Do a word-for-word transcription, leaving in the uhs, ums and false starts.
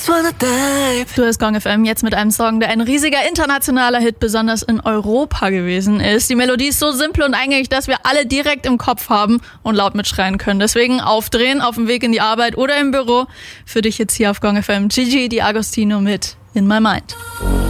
Du hörst Gong F M jetzt mit einem Song, der ein riesiger internationaler Hit besonders in Europa gewesen ist. Die Melodie ist so simpel und eingängig, dass wir alle direkt im Kopf haben und laut mitschreien können. Deswegen aufdrehen auf dem Weg in die Arbeit oder im Büro. Für dich jetzt hier auf Gong F M Gigi D'Agostino mit In My Mind.